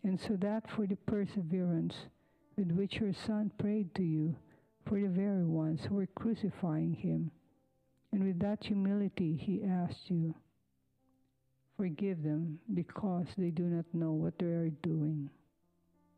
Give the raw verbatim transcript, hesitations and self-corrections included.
And so that for the perseverance with which your Son prayed to you for the very ones who were crucifying him, and with that humility he asked you, forgive them because they do not know what they are doing.